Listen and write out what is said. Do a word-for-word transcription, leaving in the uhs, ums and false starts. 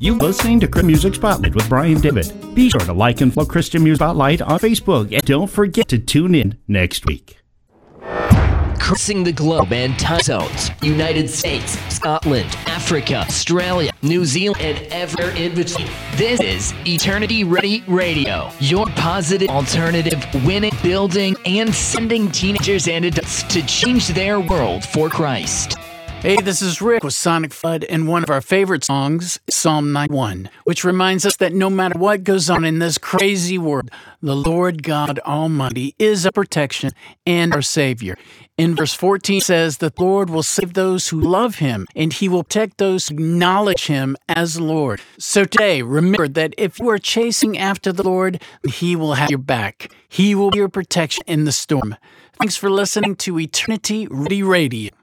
You're listening to Christian Music Spotlight with Brian David. Be sure to like and follow Christian Music Spotlight on Facebook, and don't forget to tune in next week. Crossing the globe and time zones, United States, Scotland, Africa, Australia, New Zealand, and everywhere in between. This is Eternity Ready Radio, your positive alternative, winning, building, and sending teenagers and adults to change their world for Christ. Hey, this is Rick with Sonic Flood, and one of our favorite songs is Psalm ninety-one, which reminds us that no matter what goes on in this crazy world, the Lord God Almighty is our protection and our Savior. In verse fourteen says, the Lord will save those who love Him, and He will protect those who acknowledge Him as Lord. So today, remember that if you are chasing after the Lord, He will have your back. He will be your protection in the storm. Thanks for listening to Eternity Ready Radio.